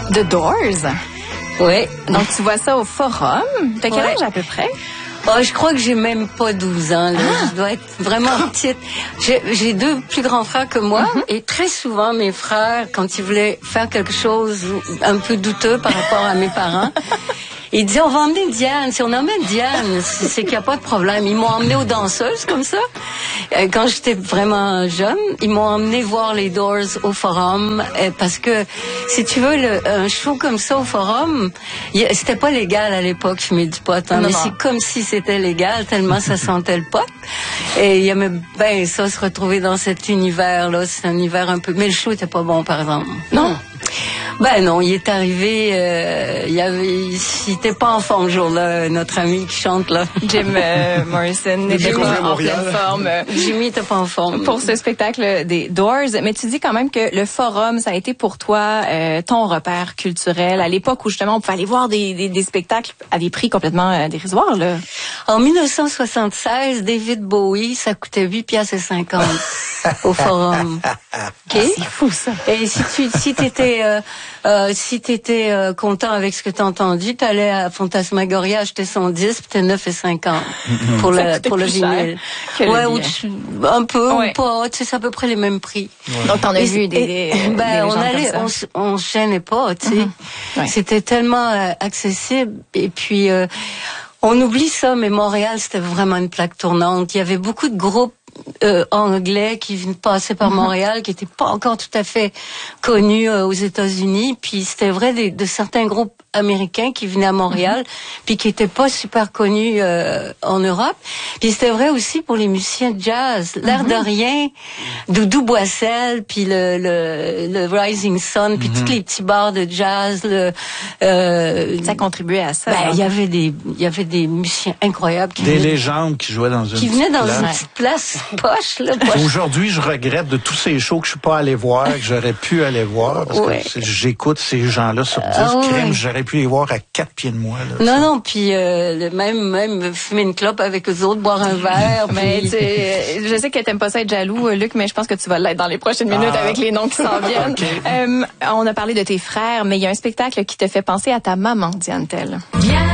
The Doors. Oui. Donc, tu vois ça au Forum. T'as quel âge à peu près? Oh, je crois que j'ai même pas 12 ans, là. Je dois être vraiment petite. J'ai 2 plus grands frères que moi, et très souvent, mes frères, quand ils voulaient faire quelque chose un peu douteux par rapport à mes parents, ils disaient, on va emmener Diane. Si on emmène Diane, c'est qu'il n'y a pas de problème. Ils m'ont emmené aux danseuses, comme ça. Quand j'étais vraiment jeune, ils m'ont emmené voir les Doors au Forum, parce que, si tu veux, un show comme ça au Forum, c'était pas légal à l'époque, fumer du pot, hein, mais c'est comme si c'était légal, tellement ça sentait le pot. Et il aimait bien ça, se retrouver dans cet univers-là. C'est un univers un peu... Mais le show était pas bon, par exemple. Non. Ben non, il est arrivé, il était pas en forme ce jour-là, notre ami qui chante là. Jim Morrison n'était pas en pleine forme. Jimmy était pas en forme. Pour ce spectacle des Doors. Mais tu dis quand même que le Forum, ça a été pour toi ton repère culturel à l'époque où justement on pouvait aller voir des spectacles à des prix complètement dérisoires, là. En 1976, David Bowie, ça coûtait 8,50 $ au Forum. Okay? C'est fou, ça. Et si t'étais content avec ce que t'as entendu, t'allais à Fantasmagoria acheter son disque, puis t'es 9,50 pour le vinyle. Ouais, ou un peu ou pas, tu sais, c'est à peu près les mêmes prix. Ouais. Donc t'en as vu des on se gênait pas, tu sais. Ouais. C'était tellement accessible, et puis on oublie ça, mais Montréal, c'était vraiment une plaque tournante. Il y avait beaucoup de groupes anglais qui venaient passer par Montréal, qui n'étaient pas encore tout à fait connus aux États-Unis. Puis c'était vrai de certains groupes américains qui venaient à Montréal, puis qui étaient pas super connus en Europe. Puis c'était vrai aussi pour les musiciens de jazz. L'air de rien, Doudou Boissel, puis le Rising Sun, puis tous les petits bars de jazz. Ça contribuait à ça. Ben, il y avait des musiciens incroyables. Des légendes qui jouaient dans une qui venaient dans une petite place poche, là. Aujourd'hui, je regrette de tous ces shows que je suis pas allé voir, que j'aurais pu aller voir, parce que j'écoute ces gens-là sur disque, j'aurais pu les voir à 4 pieds de moi, là. Non, puis même fumer une clope avec eux autres, boire un verre. Mais je sais que t'aimes pas ça être jaloux, Luc, mais je pense que tu vas l'être dans les prochaines minutes avec les noms qui s'en viennent. Okay. On a parlé de tes frères, mais il y a un spectacle qui te fait penser à ta maman, Diane Tell.